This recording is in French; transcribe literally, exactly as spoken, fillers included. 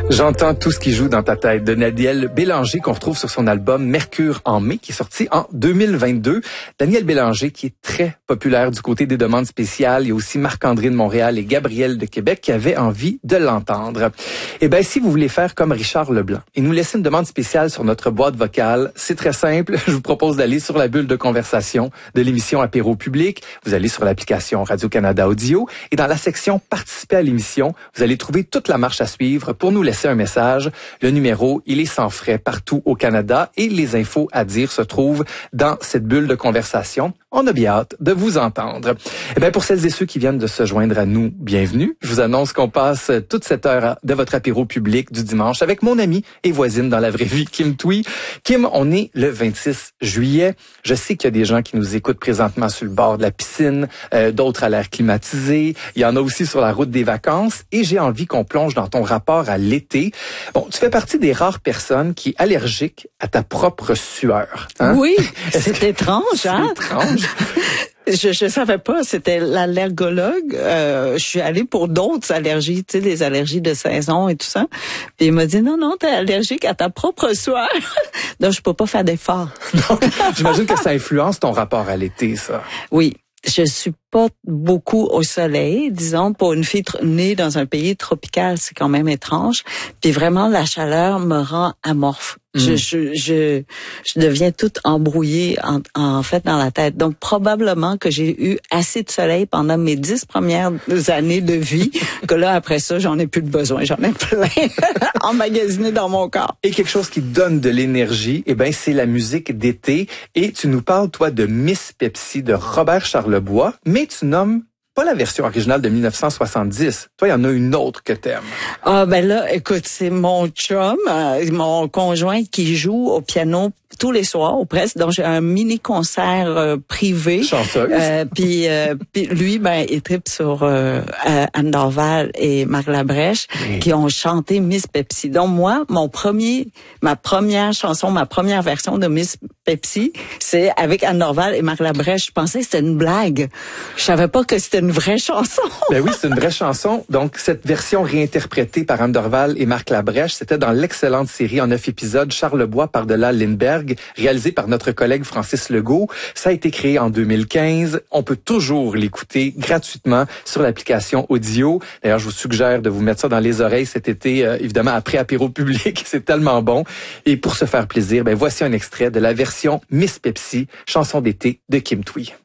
J'entends tout ce qui joue dans ta tête de Daniel Bélanger qu'on retrouve sur son album Mercure en mai qui est sorti en deux mille vingt-deux. Daniel Bélanger qui est très populaire du côté des demandes spéciales. Il y a aussi Marc-André de Montréal et Gabriel de Québec qui avaient envie de l'entendre. Eh bien, si vous voulez faire comme Richard Leblanc et nous laisser une demande spéciale sur notre boîte vocale, c'est très simple. Je vous propose d'aller sur la bulle de conversation de l'émission Apéro Public. Vous allez sur l'application Radio-Canada Audio et dans la section Participer à l'émission, vous allez trouver toute la marche à suivre pour nous laisser un message. Le numéro, il est sans frais partout au Canada et les infos à dire se trouvent dans cette bulle de conversation. On a bien hâte de vous entendre. Eh bien, pour celles et ceux qui viennent de se joindre à nous, bienvenue. Je vous annonce qu'on passe toute cette heure de votre apéro public du dimanche avec mon amie et voisine dans la vraie vie, Kim Thuy. Kim, on est le vingt-six juillet. Je sais qu'il y a des gens qui nous écoutent présentement sur le bord de la piscine, euh, d'autres à l'air climatisé. Il y en a aussi sur la route des vacances et j'ai envie qu'on plonge dans ton rapport à l'été. Bon, tu fais partie des rares personnes qui est allergique à ta propre sueur. Hein? Oui, c'est étrange, hein? C'est étrange. Je je savais pas, c'était l'allergologue. Euh, je suis allée pour d'autres allergies, tu sais, les allergies de saison et tout ça. Puis il m'a dit non non, t'es allergique à ta propre sueur. Donc je peux pas faire d'efforts. Donc j'imagine que ça influence ton rapport à l'été, ça. Oui. Je suis pas beaucoup au soleil, disons, pour une fille née dans un pays tropical, c'est quand même étrange. Puis vraiment, la chaleur me rend amorphe. Mm. Je, je, je, je deviens toute embrouillée, en, en fait, dans la tête. Donc, probablement que j'ai eu assez de soleil pendant mes dix premières années de vie, que là, après ça, j'en ai plus de besoin. J'en ai plein emmagasiné dans mon corps. Et quelque chose qui donne de l'énergie, eh ben, c'est la musique d'été. Et tu nous parles, toi, de Miss Pepsi de Robert Charlebois, mais tu nommes pas la version originale de mille neuf cent soixante-dix. Toi, il y en a une autre que t'aimes. Ah, ben là, écoute, c'est mon chum, euh, mon conjoint qui joue au piano tous les soirs, ou presque. Donc, j'ai un mini-concert euh, privé. Chanceuse. Euh, puis, euh, puis lui, ben, il tripe sur euh, Anne Dorval et Marc Labrèche, oui, qui ont chanté Miss Pepsi. Donc, moi, mon premier, ma première chanson, ma première version de Miss Pepsi, c'est avec Anne Dorval et Marc Labrèche. Je pensais que c'était une blague. Je savais pas que c'était une vraie chanson. Ben oui, c'est une vraie chanson. Donc, cette version réinterprétée par Anne Dorval et Marc Labrèche, c'était dans l'excellente série en neuf épisodes Charlebois par-delà Lindbergh, réalisée par notre collègue Francis Legault. Ça a été créé en deux mille quinze. On peut toujours l'écouter gratuitement sur l'application audio. D'ailleurs, je vous suggère de vous mettre ça dans les oreilles cet été, euh, évidemment, après Apéro Public. C'est tellement bon. Et pour se faire plaisir, ben voici un extrait de la version Miss Pepsi, chanson d'été de Kim Thuy.